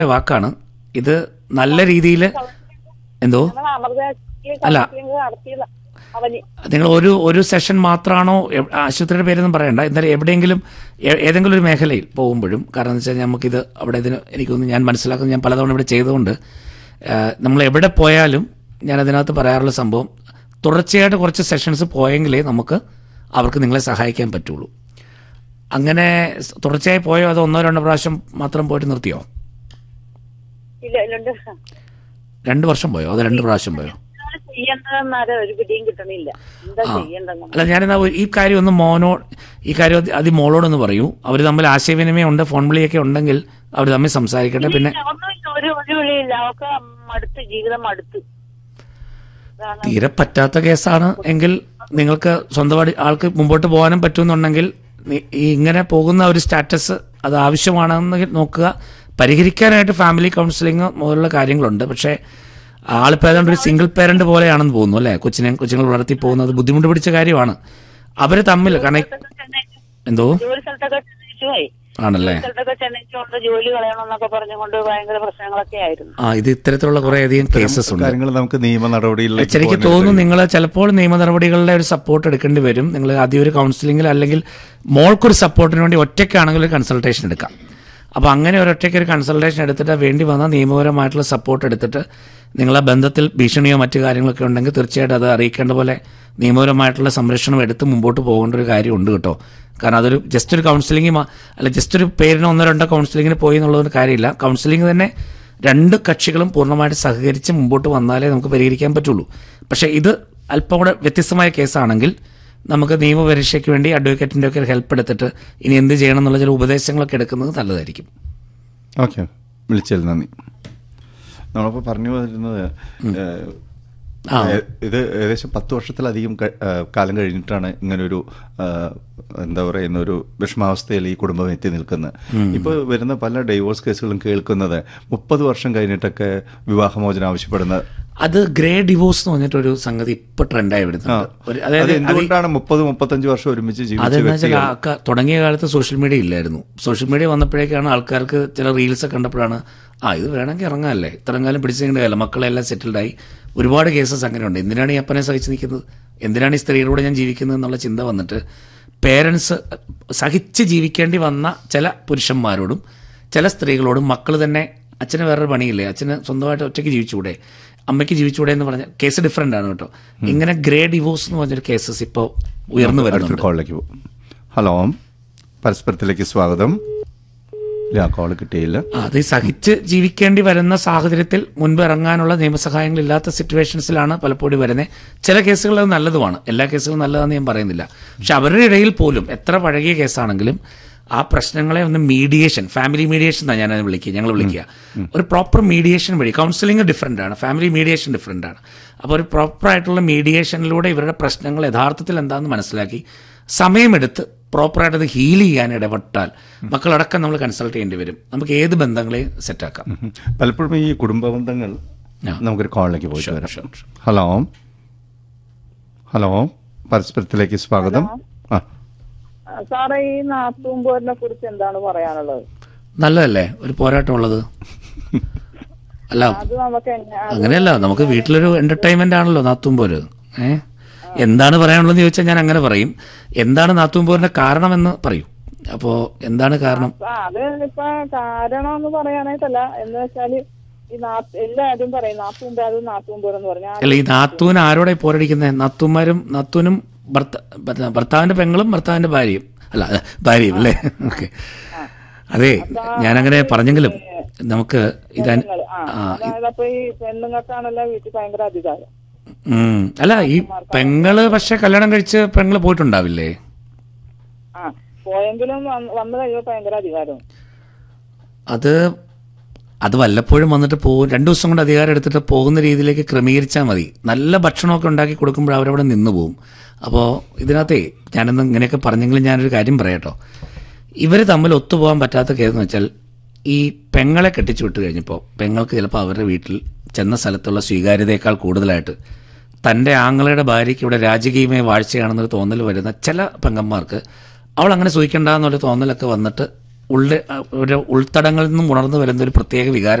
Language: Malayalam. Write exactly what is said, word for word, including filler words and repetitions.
വാക്കാണ് ഇത്. നല്ല രീതിയിൽ എന്തോ അല്ല, നിങ്ങൾ ഒരു ഒരു സെഷൻ മാത്രമാണോ ആശുപത്രിയുടെ പേരൊന്നും പറയണ്ട, എന്തായാലും എവിടെയെങ്കിലും ഏതെങ്കിലും ഒരു മേഖലയിൽ പോകുമ്പോഴും, കാരണം എന്ന് വെച്ചാൽ നമുക്കിത് അവിടെ ഇതിന് എനിക്കൊന്ന് ഞാൻ മനസ്സിലാക്കുന്നത് ഞാൻ പലതവണ ഇവിടെ ചെയ്തുകൊണ്ട് നമ്മൾ എവിടെ പോയാലും ഞാൻ അതിനകത്ത് പറയാറുള്ള സംഭവം, തുടർച്ചയായിട്ട് കുറച്ച് സെഷൻസ് പോയെങ്കിലേ നമുക്ക് അവർക്ക് നിങ്ങളെ സഹായിക്കാൻ പറ്റുള്ളൂ. അങ്ങനെ തുടർച്ചയായി പോയോ അതോ ഒന്നോ രണ്ടോ പ്രാവശ്യം മാത്രം പോയിട്ട് നിർത്തിയോ? രണ്ട് വർഷം പോയോ അതോ രണ്ട് പ്രാവശ്യം പോയോ? അല്ല, ഞാനെന്നാ ഈ കാര്യം ഒന്ന് മോനോ ഈ കാര്യം അത് മോളോടൊന്ന് പറയൂ. അവർ തമ്മിൽ ആശയവിനിമയം ഉണ്ട്, ഫോൺ വിളിയൊക്കെ ഉണ്ടെങ്കിൽ അവർ തമ്മിൽ സംസാരിക്കട്ടെ. പിന്നെ തീരെ പറ്റാത്ത കേസാണ് എങ്കിൽ നിങ്ങൾക്ക് സ്വന്തമായിട്ട് ആൾക്ക് മുമ്പോട്ട് പോകാനും പറ്റുമെന്നുണ്ടെങ്കിൽ ഈ ഇങ്ങനെ പോകുന്ന ഒരു സ്റ്റാറ്റസ് അത് ആവശ്യമാണെന്ന് നോക്കുക. പരിഹരിക്കാനായിട്ട് ഫാമിലി കൗൺസിലിംഗ് പോലുള്ള കാര്യങ്ങളുണ്ട്. പക്ഷേ ആളിപ്പോൾ ഏതാണ്ട് ഒരു സിംഗിൾ പേരന്റ് പോലെയാണെന്ന് തോന്നുന്നു അല്ലേ? കൊച്ചിനെ കൊച്ചുങ്ങൾ വളർത്തി പോകുന്നത് ബുദ്ധിമുട്ട് പിടിച്ച കാര്യമാണ്. അവര് തമ്മിൽ കാരണം എന്തോ ആണല്ലേ ആ ഇത് ഇത്തരത്തിലുള്ള കുറേയധികം കേസസ് ഉണ്ട്. നമുക്ക് നിയമ നടപടികളിൽ എനിക്ക് തോന്നുന്നു നിങ്ങൾ ചിലപ്പോൾ നിയമ നടപടികളുടെ ഒരു സപ്പോർട്ട് എടുക്കേണ്ടി വരും. നിങ്ങൾ ആദ്യം ഒരു കൗൺസിലിംഗിൽ അല്ലെങ്കിൽ മോൾക്കൊരു സപ്പോർട്ടിന് വേണ്ടി ഒറ്റയ്ക്കാണെങ്കിൽ ഒരു കൺസൾട്ടേഷൻ എടുക്കാം. അപ്പോൾ അങ്ങനെ ഒരൊറ്റയ്ക്ക് ഒരു കൺസൾട്ടേഷൻ എടുത്തിട്ട് വേണ്ടി വന്നാൽ നിയമപരമായിട്ടുള്ള സപ്പോർട്ട് എടുത്തിട്ട് നിങ്ങളെ ബന്ധത്തിൽ ഭീഷണിയോ മറ്റു കാര്യങ്ങളൊക്കെ ഉണ്ടെങ്കിൽ തീർച്ചയായിട്ടും അത് അറിയിക്കേണ്ട പോലെ നിയമപരമായിട്ടുള്ള സംരക്ഷണം എടുത്ത് മുമ്പോട്ട് പോകേണ്ട ഒരു കാര്യമുണ്ട് കേട്ടോ. കാരണം അതൊരു ജസ്റ്റ് ഒരു കൗൺസിലിംഗ് അല്ല, ജസ്റ്റ് ഒരു പേരിന് ഒന്നോ രണ്ടോ കൗൺസിലിങ്ങിന് പോയി എന്നുള്ളതൊരു കാര്യമില്ല. കൗൺസിലിംഗ് തന്നെ രണ്ട് കക്ഷികളും പൂർണ്ണമായിട്ട് സഹകരിച്ച് മുമ്പോട്ട് വന്നാലേ നമുക്ക് പരിഹരിക്കാൻ പറ്റുള്ളൂ. പക്ഷേ ഇത് അല്പം കൂടെ വ്യത്യസ്തമായ കേസാണെങ്കിൽ നമുക്ക് നിയമപരീക്ഷയ്ക്ക് വേണ്ടി അഡ്വക്കേറ്റിൻ്റെ ഒക്കെ ഹെൽപ്പ് എടുത്തിട്ട് ഇനി എന്ത് ചെയ്യണം എന്നുള്ള ചില ഉപദേശങ്ങളൊക്കെ എടുക്കുന്നത് നല്ലതായിരിക്കും. ഓക്കെ, വിളിച്ചതിൽ നന്ദി. നമ്മളിപ്പോൾ പറഞ്ഞു വരുന്നത് ഇത് ഏകദേശം പത്ത് വർഷത്തിലധികം കാലം കഴിഞ്ഞിട്ടാണ് ഇങ്ങനൊരു എന്താ പറയുന്ന ഒരു വിഷമാവസ്ഥയിൽ ഈ കുടുംബം എത്തി നിൽക്കുന്നത്. ഇപ്പോൾ വരുന്ന പല ഡൈവോഴ്സ് കേസുകളും കേൾക്കുന്നത് മുപ്പത് വർഷം കഴിഞ്ഞിട്ടൊക്കെ വിവാഹമോചനം ആവശ്യപ്പെടുന്ന അത് ഗ്രേ ഡിവോഴ്സ് എന്ന് പറഞ്ഞിട്ടൊരു സംഗതി ഇപ്പൊ ട്രെൻഡായി വരുന്നുണ്ട്. അതായത് എന്തുകൊണ്ടാണ് മുപ്പത് മുപ്പത്തഞ്ച് വർഷം ഒരുമിച്ച് ജീവിച്ചത്? തുടങ്ങിയ കാലത്ത് സോഷ്യൽ മീഡിയ ഇല്ലായിരുന്നു. സോഷ്യൽ മീഡിയ വന്നപ്പോഴേക്കാണ് ആൾക്കാർക്ക് ചില റീൽസ് കണ്ടപ്പോഴാണ് ആ ഇത് വേണമെങ്കിൽ ഇറങ്ങാമല്ലേ, ഇത്രയും കാലം പിടിച്ചേണ്ട കാലം മക്കളെല്ലാം സെറ്റിൽഡായി. ഒരുപാട് കേസസ് അങ്ങനെയുണ്ട്. എന്തിനാണ് ഈ അപ്പനെ സഹിച്ച് നിൽക്കുന്നത്, എന്തിനാണ് ഈ സ്ത്രീകളോട് ഞാൻ ജീവിക്കുന്നത് എന്നുള്ള ചിന്ത വന്നിട്ട് പേരൻസ് സഹിച്ച് ജീവിക്കേണ്ടി വന്ന ചില പുരുഷന്മാരോടും ചില സ്ത്രീകളോടും മക്കൾ തന്നെ അച്ഛന് വേറൊരു പണിയില്ലേ, അച്ഛന് സ്വന്തമായിട്ട് ഒറ്റയ്ക്ക് ജീവിച്ചുകൂടെ, അമ്മയ്ക്ക് ജീവിച്ചുകൂടെ എന്ന് പറഞ്ഞ കേസ് ഡിഫറെൻ്റ് ആണ് കേട്ടോ. ഇങ്ങനെ ഗ്രേ ഡിവോഴ്സ് എന്ന് പറഞ്ഞൊരു കേസസ് ഇപ്പോൾ ഉയർന്നു വരുന്നുണ്ട്. ഹലോ, പരസ്പരത്തിലേക്ക് സ്വാഗതം. കോള് കിട്ടിയില്ല. അത് സഹിച്ച് ജീവിക്കേണ്ടി വരുന്ന സാഹചര്യത്തിൽ മുൻപ് ഇറങ്ങാനുള്ള നിയമസഹായങ്ങൾ ഇല്ലാത്ത സിറ്റുവേഷൻസിലാണ് പലപ്പോഴും വരുന്നത്. ചില കേസുകൾ അത് നല്ലതുമാണ്, എല്ലാ കേസുകളും നല്ലതാണെന്ന് ഞാൻ പറയുന്നില്ല. പക്ഷെ അവരുടെ ഇടയിൽ പോലും എത്ര പഴകിയ കേസാണെങ്കിലും ആ പ്രശ്നങ്ങളെ ഒന്ന് മീഡിയേഷൻ, ഫാമിലി മീഡിയേഷൻ എന്നാണ് ഞാനത് വിളിക്കുക ഞങ്ങൾ വിളിക്കുക ഒരു പ്രോപ്പർ മീഡിയേഷൻ വഴി. കൗൺസിലിംഗ് ഡിഫറെൻ്റ് ആണ്, ഫാമിലി മീഡിയേഷൻ ഡിഫറെൻ്റ് ആണ്. അപ്പോൾ ഒരു പ്രോപ്പറായിട്ടുള്ള മീഡിയേഷനിലൂടെ ഇവരുടെ പ്രശ്നങ്ങൾ യഥാർത്ഥത്തിൽ എന്താണെന്ന് മനസ്സിലാക്കി സമയമെടുത്ത് പ്രോപ്പറായിട്ട് അത് ഹീൽ ചെയ്യാൻ ഇടപെട്ടാൽ മക്കളടക്കം നമ്മൾ കൺസൾട്ട് ചെയ്യേണ്ടി വരും. നമുക്ക് ഏത് ബന്ധങ്ങളെയും സെറ്റാക്കാം. പലപ്പോഴും ഈ കുടുംബ ബന്ധങ്ങൾ നമുക്കൊരു കോളിലേക്ക് പോയിട്ട് വരാം. ഹലോ ഹലോ പരസ്പരത്തിലേക്ക് സ്വാഗതം. ആ സാറേ, ഈ നാത്തൂമ്പോരിനെ കുറിച്ച് എന്താണ് പറയാനുള്ളത്? നല്ലതല്ലേ ഒരു പോരാട്ടം ഉള്ളത്? അല്ല അങ്ങനെയല്ല, നമുക്ക് വീട്ടിലൊരു എന്റർടൈൻമെന്റ് ആണല്ലോ നാത്തൂമ്പോര്. ഏഹ് എന്താണ് പറയാനുള്ളതെന്ന് ചോദിച്ചാൽ ഞാൻ അങ്ങനെ പറയും. എന്താണ് നാത്തൂമ്പോരിന്റെ കാരണമെന്ന് പറയൂ. അപ്പോ എന്താണ് കാരണം? അത് ഇപ്പൊ കാരണം എന്ന് പറയാനായിട്ടല്ല, എന്ന് വെച്ചാല് ഈ എല്ലാവരും പറയും നാത്തൂമ്പോരും നാത്തൂമ്പോരെന്ന് പറഞ്ഞാൽ. അല്ല, ഈ നാത്തൂൻ ആരോടെ പോരടിക്കുന്നത്? നാത്തൂന്മാരും നാത്തൂനും ഭർത്താവിന്റെ പെങ്ങളും ഭർത്താവിന്റെ ഭാര്യയും അല്ല ഭാര്യയും അല്ലേ? ഓക്കെ, അതെ, ഞാനങ്ങനെ പറഞ്ഞെങ്കിലും നമുക്ക് ഇതാ പെണ്ണുങ്ങൾക്കാണല്ലോ വീട്ടിൽ ഭയങ്കര അധികാരം. അല്ല, ഈ പെങ്ങള് പക്ഷെ കല്യാണം കഴിച്ച് പെങ്ങള് പോയിട്ടുണ്ടാവില്ലേ? ആ പോയെങ്കിലും വന്നു കഴിയുമ്പോ ഭയങ്കര അധികാരം. അത് അത് വല്ലപ്പോഴും വന്നിട്ട് പോകും, രണ്ടു ദിവസം കൊണ്ട് അധികാരം എടുത്തിട്ട് പോകുന്ന രീതിയിലേക്ക് ക്രമീകരിച്ചാൽ മതി. നല്ല ഭക്ഷണമൊക്കെ ഉണ്ടാക്കി കൊടുക്കുമ്പോൾ അവരവിടെ നിന്ന് പോകും. അപ്പോൾ ഇതിനകത്തേ ഞാനൊന്ന് ഇങ്ങനെയൊക്കെ പറഞ്ഞെങ്കിലും ഞാനൊരു കാര്യം പറയാട്ടോ. ഇവർ തമ്മിൽ ഒത്തുപോകാൻ പറ്റാത്ത കേസെന്ന് വെച്ചാൽ ഈ പെങ്ങളെ കെട്ടിച്ചു വിട്ട് കഴിഞ്ഞപ്പോൾ പെങ്ങൾക്ക് ചിലപ്പോൾ അവരുടെ വീട്ടിൽ ചെന്ന സ്ഥലത്തുള്ള സ്വീകാര്യതയേക്കാൾ കൂടുതലായിട്ട് തൻ്റെ ആങ്ങളയുടെ ഭാര്യയ്ക്ക് ഇവിടെ രാജകീയമായ വാഴ്ചയാണെന്നൊരു തോന്നൽ വരുന്ന ചില പെങ്ങന്മാർക്ക് അവൾ അങ്ങനെ സൂഹിക്കേണ്ടെന്നൊരു തോന്നലൊക്കെ വന്നിട്ട് ഉള്ള ഒരു ഉൾത്തടങ്ങളിൽ നിന്നും ഉണർന്നു വരുന്ന ഒരു പ്രത്യേക വികാരം